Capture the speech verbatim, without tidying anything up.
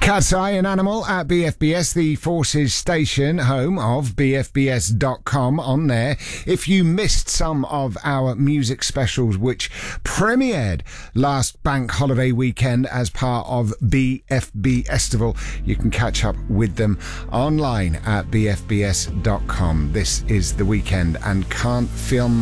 Cat's Eye, an animal at B F B S, the Forces station, home of B F B S dot com on there. If you missed some of our music specials, which premiered last bank holiday weekend as part of B F B Estival, you can catch up with them online at B F B S dot com. This is The Weekend and Can't Feel